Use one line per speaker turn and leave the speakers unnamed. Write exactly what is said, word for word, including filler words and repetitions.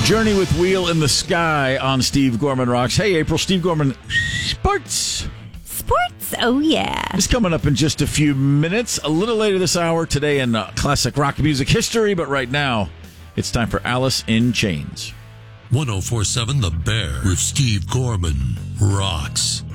Journey with Wheel in the Sky on Steve Gorman Rocks. Hey, April, Steve Gorman Sports.
Sports, oh yeah.
It's coming up in just a few minutes. A little later this hour today in uh, classic rock music history, but right now it's time for Alice in Chains.
one oh four point seven The Bear with Steve Gorman Rocks.